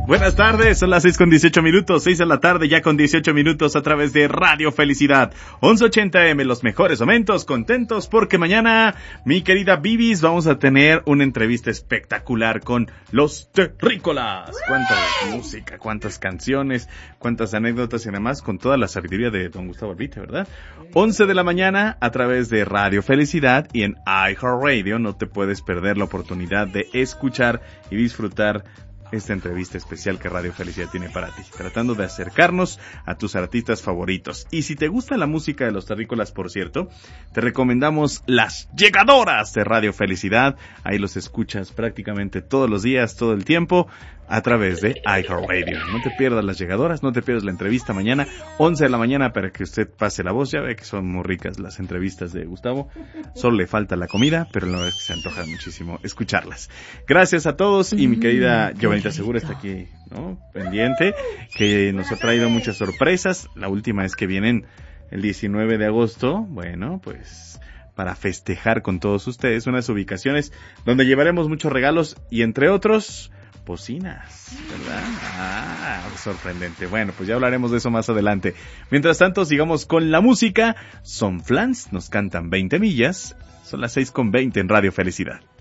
Buenas tardes, son las 6:18, 6 de la tarde, ya con 18 minutos a través de Radio Felicidad, 1180M, los mejores momentos, contentos porque mañana, mi querida Bibis, vamos a tener una entrevista espectacular con los terrícolas. Cuánta música, cuántas canciones, cuántas anécdotas y además con toda la sabiduría de don Gustavo Albite, ¿verdad? 11 de la mañana a través de Radio Felicidad y en iHeartRadio. No te puedes perder la oportunidad de escuchar y disfrutar esta entrevista especial que Radio Felicidad tiene para ti, tratando de acercarnos a tus artistas favoritos. Y si te gusta la música de los terrícolas, por cierto, te recomendamos Las Llegadoras de Radio Felicidad. Ahí los escuchas prácticamente todos los días, todo el tiempo, a través de iHeartRadio. No te pierdas Las Llegadoras, no te pierdas la entrevista mañana, 11 de la mañana, para que usted pase la voz. Ya ve que son muy ricas las entrevistas de Gustavo. Solo le falta la comida, pero la verdad es que se antoja muchísimo escucharlas. Gracias a todos, y mi querida Giovanita Segura está aquí, ¿no? Pendiente, que nos ha traído muchas sorpresas. La última es que vienen el 19 de agosto. Bueno, pues para festejar con todos ustedes unas ubicaciones donde llevaremos muchos regalos y entre otros bocinas, ¿verdad? Sorprendente. Bueno, pues ya hablaremos de eso más adelante. Mientras tanto, sigamos con la música. Son Flans, nos cantan 20 millas. Son las 6:20 en Radio Felicidad.